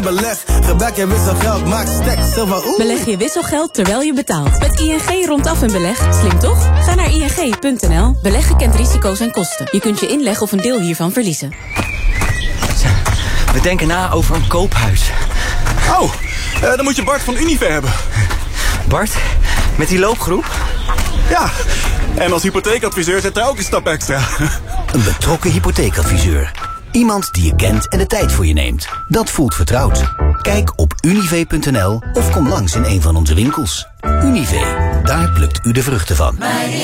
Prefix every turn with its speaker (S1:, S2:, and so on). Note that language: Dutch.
S1: en beleg. Gebruik je wisselgeld, maak stacks, zilver.
S2: Beleg je wisselgeld terwijl je betaalt. Met ING rondaf en beleg. Slim toch? Ga naar ing.nl. Beleggen kent risico's en kosten. Je kunt je inleg of een deel hiervan verliezen.
S3: We denken na over een koophuis.
S4: Oh, dan moet je Bart van Unive hebben.
S3: Bart, met die loopgroep?
S4: Ja, en als hypotheekadviseur zit er ook een stap extra.
S5: Een betrokken hypotheekadviseur. Iemand die je kent en de tijd voor je neemt. Dat voelt vertrouwd. Kijk op unive.nl of kom langs in een van onze winkels. Unive, daar plukt u de vruchten van.